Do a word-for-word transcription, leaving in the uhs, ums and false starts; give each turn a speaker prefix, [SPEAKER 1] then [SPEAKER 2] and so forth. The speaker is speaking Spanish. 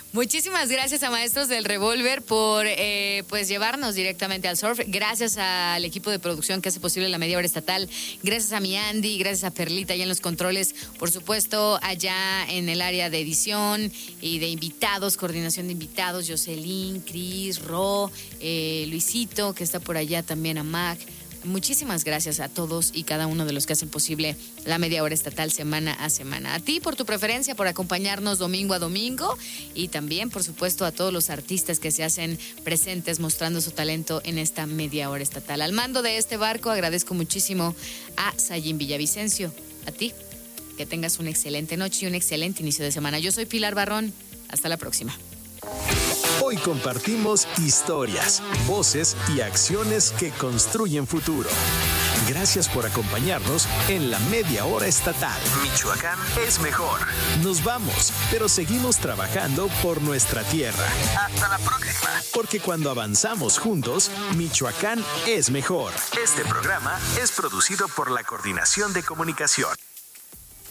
[SPEAKER 1] Muchísimas gracias a Maestros del Revólver por eh, pues llevarnos directamente al surf. Gracias al equipo de producción que hace posible la media hora estatal. Gracias a mi Andy, gracias a Perlita allá en los controles. Por supuesto, allá en el área de edición y de invitados, coordinación de invitados, Jocelyn, Cris, Ro, eh, Luisito, que está por allá también, a Mac. Muchísimas gracias a todos y cada uno de los que hacen posible la media hora estatal semana a semana. A ti por tu preferencia, por acompañarnos domingo a domingo y también, por supuesto, a todos los artistas que se hacen presentes mostrando su talento en esta media hora estatal. Al mando de este barco agradezco muchísimo a Sayín Villavicencio. A ti, que tengas una excelente noche y un excelente inicio de semana. Yo soy Pilar Barrón. Hasta la próxima.
[SPEAKER 2] Hoy compartimos historias, voces y acciones que construyen futuro. Gracias por acompañarnos en la media hora estatal. Michoacán es mejor. Nos vamos, pero seguimos trabajando por nuestra tierra. Hasta la próxima. Porque cuando avanzamos juntos, Michoacán es mejor. Este programa es producido por la Coordinación de Comunicación.